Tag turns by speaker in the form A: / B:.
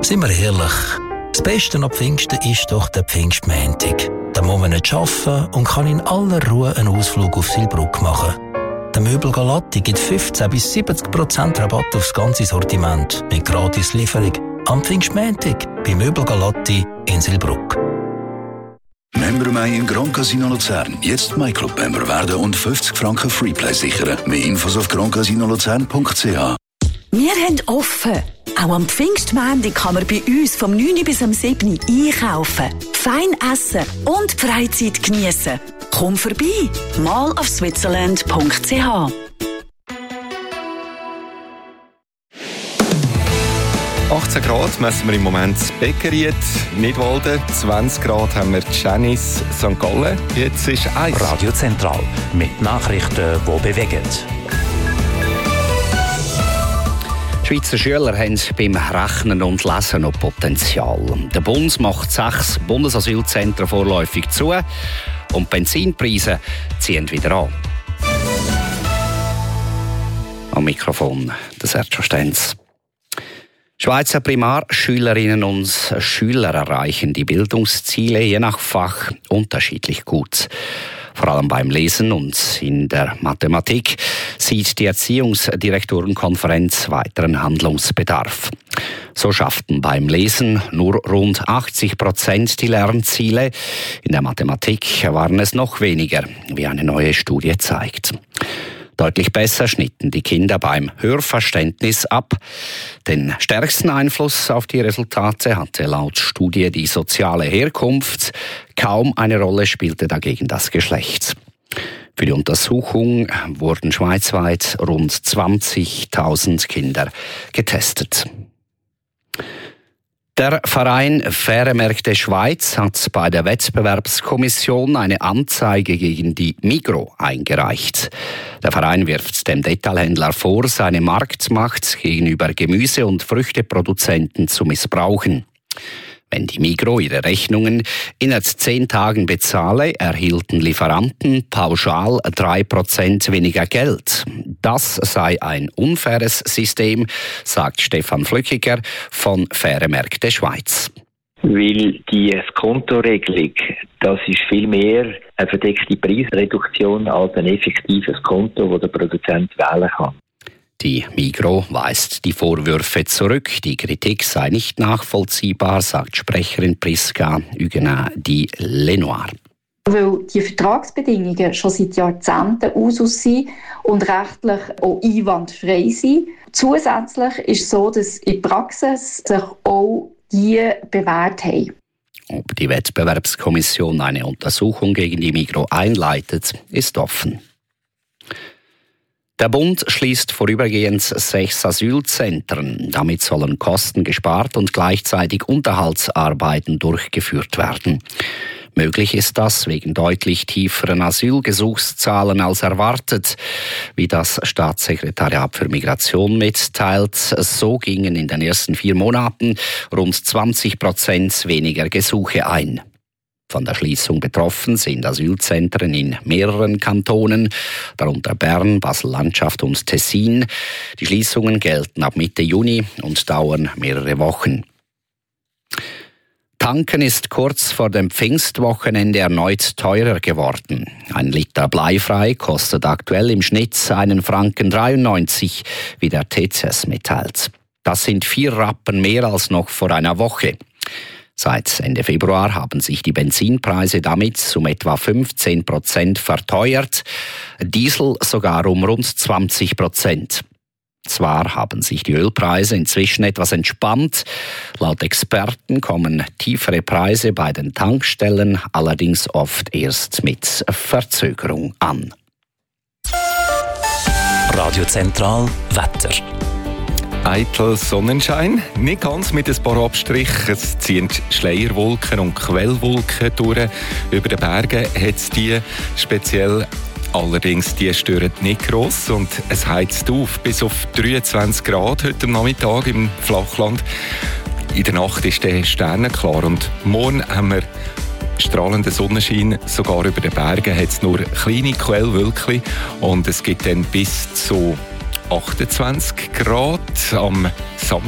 A: Seien wir ehrlich, das Beste am Pfingsten ist doch der Pfingstmontag. Da muss man nicht arbeiten und kann in aller Ruhe einen Ausflug auf Silbrugg machen. Der Möbel Galatti gibt 15 bis 70% Rabatt aufs ganze Sortiment mit gratis Lieferung. Am Pfingstmontag bei Möbel Galatti in Silbrugg.
B: Member Mai im Grand Casino Luzern. Jetzt MyClub-Member werden und 50 Franken Freeplay sichern. Mehr Infos auf grandcasinolozern.ch.
C: Wir haben offen. Auch am Pfingstmontag kann man bei uns vom 9 bis am 7 einkaufen, fein essen und die Freizeit geniessen. Komm vorbei, malofswitzerland.ch.
D: 18 Grad messen wir im Moment in Beckeried, Nidwalden. 20 Grad haben wir in Schännis, St. Gallen. Jetzt ist 1.
E: Radio Zentral mit Nachrichten, die bewegen.
F: Schweizer Schüler haben beim Rechnen und Lesen noch Potenzial. Der Bund macht 6 Bundesasylzentren vorläufig zu und die Benzinpreise ziehen wieder an. Am Mikrofon der Sergio Stenz. Schweizer Primarschülerinnen und Schüler erreichen die Bildungsziele je nach Fach unterschiedlich gut. Vor allem beim Lesen und in der Mathematik sieht die Erziehungsdirektorenkonferenz weiteren Handlungsbedarf. So schafften beim Lesen nur rund 80% die Lernziele. In der Mathematik waren es noch weniger, wie eine neue Studie zeigt. Deutlich besser schnitten die Kinder beim Hörverständnis ab. Den stärksten Einfluss auf die Resultate hatte laut Studie die soziale Herkunft. Kaum eine Rolle spielte dagegen das Geschlecht. Für die Untersuchung wurden schweizweit rund 20.000 Kinder getestet. Der Verein Faire Märkte Schweiz hat bei der Wettbewerbskommission eine Anzeige gegen die Migros eingereicht. Der Verein wirft dem Detailhändler vor, seine Marktmacht gegenüber Gemüse- und Früchteproduzenten zu missbrauchen. Wenn die Migros ihre Rechnungen innerhalb 10 Tagen bezahle, erhielten Lieferanten pauschal 3% weniger Geld. Das sei ein unfaires System, sagt Stefan Flückiger von Faire Märkte Schweiz.
G: Weil die Skontoregelung, das ist viel mehr eine verdeckte Preisreduktion als ein effektives Konto, das der Produzent wählen kann.
F: Die Migros weist die Vorwürfe zurück. Die Kritik sei nicht nachvollziehbar, sagt Sprecherin Priska Huguenin-Lenoir.
H: Weil die Vertragsbedingungen schon seit Jahrzehnten Usus sind und rechtlich auch einwandfrei sind. Zusätzlich ist es so, dass in der Praxis sich auch die bewährt haben.
F: Ob die Wettbewerbskommission eine Untersuchung gegen die Migros einleitet, ist offen. Der Bund schließt vorübergehend 6 Asylzentren. Damit sollen Kosten gespart und gleichzeitig Unterhaltsarbeiten durchgeführt werden. Möglich ist das wegen deutlich tieferen Asylgesuchszahlen als erwartet. Wie das Staatssekretariat für Migration mitteilt, so gingen in den ersten 4 Monaten rund 20% weniger Gesuche ein. Von der Schließung betroffen sind Asylzentren in mehreren Kantonen, darunter Bern, Basel-Landschaft und Tessin. Die Schließungen gelten ab Mitte Juni und dauern mehrere Wochen. Tanken ist kurz vor dem Pfingstwochenende erneut teurer geworden. 1 Liter bleifrei kostet aktuell im Schnitt 1,93 Franken, wie der TCS mitteilt. Das sind 4 Rappen mehr als noch vor einer Woche. Seit Ende Februar haben sich die Benzinpreise damit um etwa 15% verteuert, Diesel sogar um rund 20%. Zwar haben sich die Ölpreise inzwischen etwas entspannt. Laut Experten kommen tiefere Preise bei den Tankstellen allerdings oft erst mit Verzögerung an.
E: Radio Zentral Wetter.
D: Eitel Sonnenschein, nicht ganz mit ein paar Abstrichen. Es ziehen Schleierwolken und Quellwolken durch. Über den Bergen hat es die speziell. Allerdings, die stören nicht gross und es heizt auf bis auf 23 Grad heute Nachmittag im Flachland. In der Nacht ist der sternenklar und morgen haben wir strahlenden Sonnenschein. Sogar über den Bergen hat es nur kleine Quellwölkchen und es gibt dann bis zu 28 Grad am Samstag.